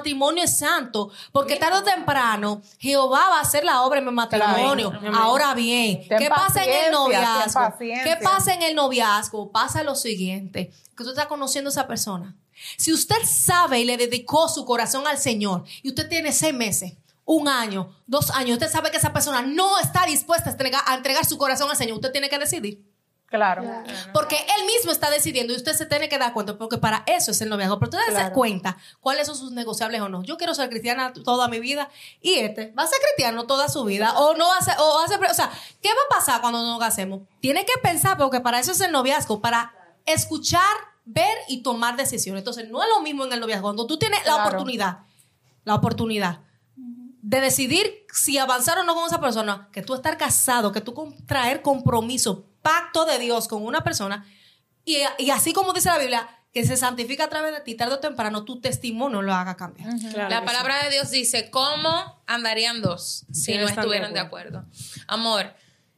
matrimonio es santo, porque tarde o temprano Jehová va a hacer la obra en mi matrimonio. Ahora bien, ¿qué pasa en el noviazgo? ¿Qué pasa en el noviazgo? Pasa lo siguiente, que tú estás conociendo a esa persona. Si usted sabe y le dedicó su corazón al Señor y usted tiene 6 meses, 1 año, 2 años, usted sabe que esa persona no está dispuesta a entregar su corazón al Señor, usted tiene que decidir. Claro. Porque él mismo está decidiendo y usted se tiene que dar cuenta, porque para eso es el noviazgo. Pero usted se cuenta cuáles son sus negociables o no. Yo quiero ser cristiana toda mi vida y va a ser cristiano toda su vida o no va a ser, o sea, ¿qué va a pasar cuando nos casemos? Tiene que pensar, porque para eso es el noviazgo, para escuchar, ver y tomar decisiones. Entonces, no es lo mismo en el noviazgo. Cuando tú tienes la oportunidad de decidir si avanzar o no con esa persona, que tú estar casado, que tú contraer compromiso, pacto de Dios con una persona, y así como dice la Biblia, que se santifica a través de ti, tarde o temprano, tu testimonio lo haga cambiar. Claro, la palabra de Dios dice, ¿cómo andarían dos si no estuvieran de acuerdo? Amor,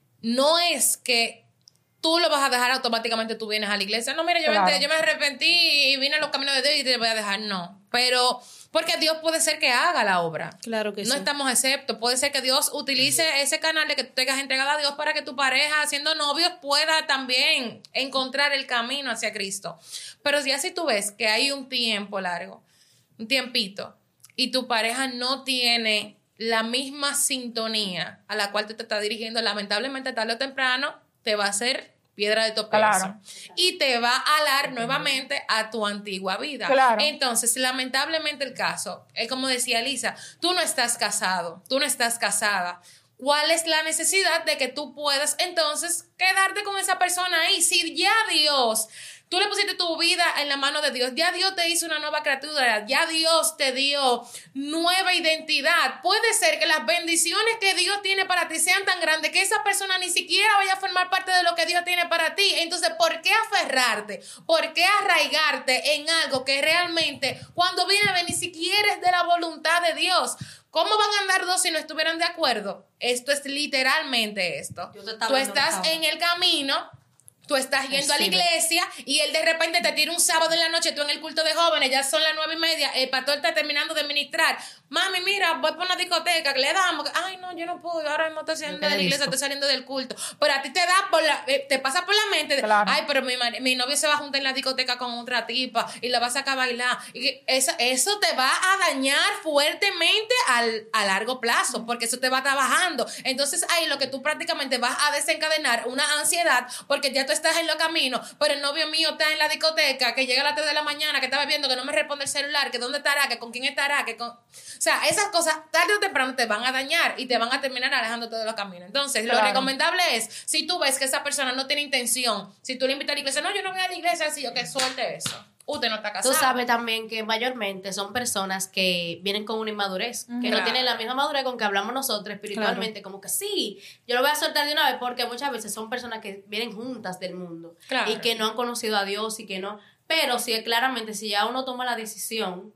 no es que tú lo vas a dejar automáticamente, tú vienes a la iglesia. No, mira, yo me arrepentí y vine a los caminos de Dios y te voy a dejar. No, pero porque Dios puede ser que haga la obra. Claro que sí. No estamos exceptos. Puede ser que Dios utilice ese canal de que tú tengas entregado a Dios para que tu pareja, siendo novios, pueda también encontrar el camino hacia Cristo. Pero si tú ves que hay un tiempo largo, un tiempito, y tu pareja no tiene la misma sintonía a la cual te estás dirigiendo, lamentablemente tarde o temprano te va a hacer piedra de tropiezo. Claro. Y te va a alar nuevamente a tu antigua vida. Claro. Entonces, lamentablemente el caso, es como decía Lisa, tú no estás casado, tú no estás casada. ¿Cuál es la necesidad de que tú puedas entonces quedarte con esa persona ahí? Si ya Dios... Tú le pusiste tu vida en la mano de Dios. Ya Dios te hizo una nueva criatura. Ya Dios te dio nueva identidad. Puede ser que las bendiciones que Dios tiene para ti sean tan grandes que esa persona ni siquiera vaya a formar parte de lo que Dios tiene para ti. Entonces, ¿por qué aferrarte? ¿Por qué arraigarte en algo que realmente, cuando viene a ver, ni siquiera es de la voluntad de Dios? ¿Cómo van a andar dos si no estuvieran de acuerdo? Esto es literalmente esto. Tú estás en el camino... Tú estás yendo a la iglesia y él de repente te tira un sábado en la noche, tú en el culto de jóvenes, ya son las 9:30, el pastor está terminando de ministrar. Mami, mira, voy por una discoteca, que le damos. Ay, no, yo no puedo, ahora mismo estoy saliendo de la iglesia, estoy saliendo del culto. Pero a ti te da te pasa por la mente, ay, pero mi novio se va a juntar en la discoteca con otra tipa y la va a sacar a bailar. Y eso te va a dañar fuertemente a largo plazo, porque eso te va trabajando. Entonces ahí lo que tú prácticamente vas a desencadenar una ansiedad, porque ya tú estás en los caminos, pero el novio mío está en la discoteca, que llega a las 3 de la mañana, que está bebiendo, que no me responde el celular, que dónde estará, que con quién estará, O sea, esas cosas tarde o temprano te van a dañar y te van a terminar alejándote de los caminos. Entonces, lo recomendable es, si tú ves que esa persona no tiene intención, si tú le invitas a la iglesia, no, yo no voy a la iglesia, así, que suelte eso. Usted no está casado. Tú sabes también que mayormente son personas que vienen con una inmadurez, que no tienen la misma madurez con que hablamos nosotros espiritualmente, como que sí, yo lo voy a soltar de una vez, porque muchas veces son personas que vienen juntas del mundo y que no han conocido a Dios y que no, pero sí, claramente, si ya uno toma la decisión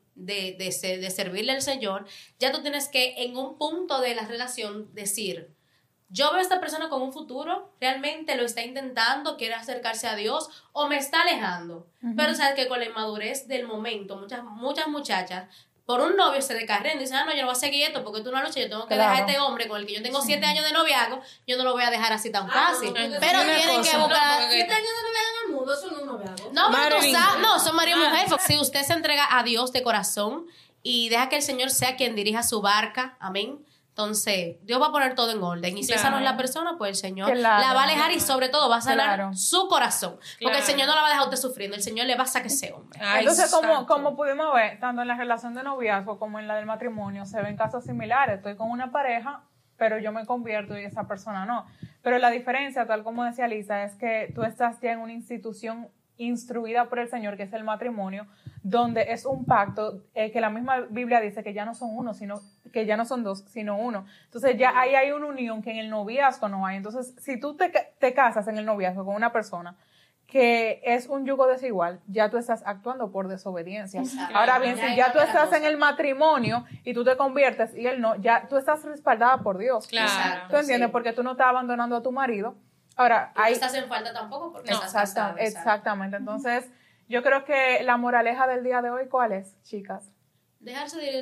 de servirle al Señor, ya tú tienes que en un punto de la relación decir, yo veo a esta persona con un futuro, realmente lo está intentando, quiere acercarse a Dios o me está alejando. Pero sabes que con la inmadurez del momento, muchas muchachas por un novio se descarrian y dicen, no, yo no voy a seguir esto porque tú una noche yo tengo que dejar a este hombre con el que yo tengo 7 años de noviazgo, yo no lo voy a dejar así tan fácil. Pero tienen que buscar 7 años de noviazgo en el mundo, eso no es un noviazgo. No, son marido y mujer. Si usted se entrega a Dios de corazón y deja que el Señor sea quien dirija su barca, amén, entonces Dios va a poner todo en orden. Y si esa no es la persona, pues el Señor la va a alejar y sobre todo va a sanar su corazón. Porque el Señor no la va a dejar a usted sufriendo, el Señor le va a sacar ese hombre. Entonces, como pudimos ver, tanto en la relación de noviazgo como en la del matrimonio, se ven casos similares. Estoy con una pareja, pero yo me convierto y esa persona no. Pero la diferencia, tal como decía Lisa, es que tú estás ya en una institución instruida por el Señor, que es el matrimonio, donde es un pacto que la misma Biblia dice que ya no son uno, sino que ya no son dos, sino uno. Entonces ya ahí hay una unión que en el noviazgo no hay. Entonces, si tú te casas en el noviazgo con una persona que es un yugo desigual, ya tú estás actuando por desobediencia. Exacto. Ahora bien, si ya tú estás en el matrimonio y tú te conviertes y él no, ya tú estás respaldada por Dios. Claro. ¿Tú entiendes? Porque tú no estás abandonando a tu marido. Ahora, no estás en falta tampoco porque estás casada. Exactamente. Entonces, yo creo que la moraleja del día de hoy, ¿cuál es, chicas? Dejarse de